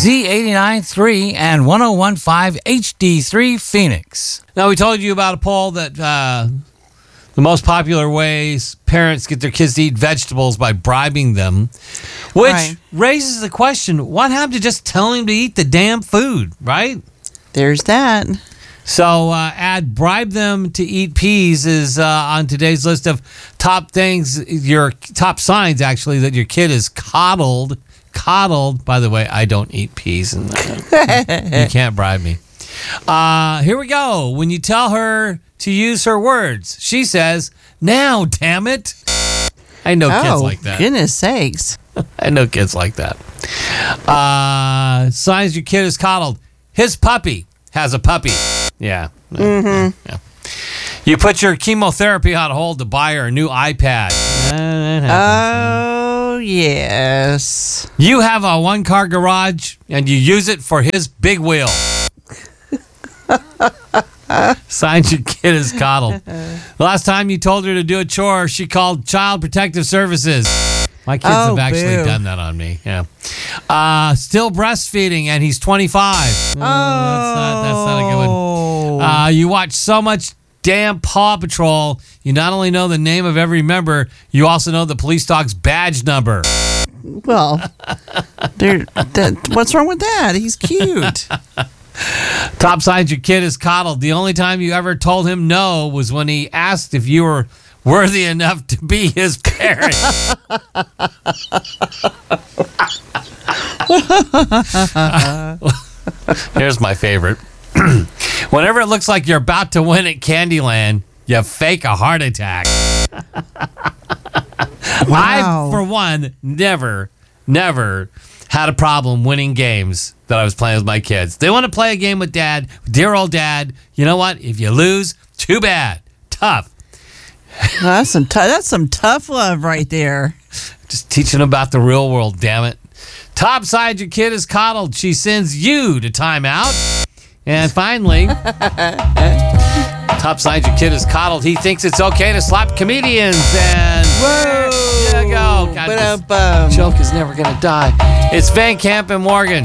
Z89.3 and 101.5 HD3 Phoenix. Now, we told you about a poll that the most popular ways parents get their kids to eat vegetables by bribing them, which raises the question, what happened to just telling them to eat the damn food, right? There's that. So add bribe them to eat peas is on today's list of top things, your top signs, actually, that your kid is coddled. Coddled. By the way, I don't eat peas, and you can't bribe me. Here we go. When you tell her to use her words, she says, "Now, damn it." I know kids like that. Goodness sakes. I know kids like that. Signs your kid is coddled. His puppy has a puppy. Yeah. Mm-hmm. Yeah. You put your chemotherapy on hold to buy her a new iPad. Oh, yes. You have a one-car garage, and you use it for his big wheel. Signs your kid is coddled. The last time you told her to do a chore, she called Child Protective Services. My kids have actually done that on me. Yeah. Still breastfeeding, and he's 25. That's not a good one. You watch so much damn Paw Patrol, you not only know the name of every member, you also know the police dog's badge number. Well, what's wrong with that? He's cute. Top signs your kid is coddled. The only time you ever told him no was when he asked if you were worthy enough to be his parent. Here's my favorite. Whenever it looks like you're about to win at Candyland, you fake a heart attack. Wow. I, for one, never had a problem winning games that I was playing with my kids. They want to play a game with dad, dear old dad. You know what? If you lose, too bad. Tough. That's some tough love right there. Just teaching them about the real world, damn it. Top side, your kid is coddled. She sends you to timeout. And finally, top side, your kid is coddled. He thinks it's okay to slap comedians. And Whoa. there you go. God, this joke is never going to die. It's Van Camp and Morgan.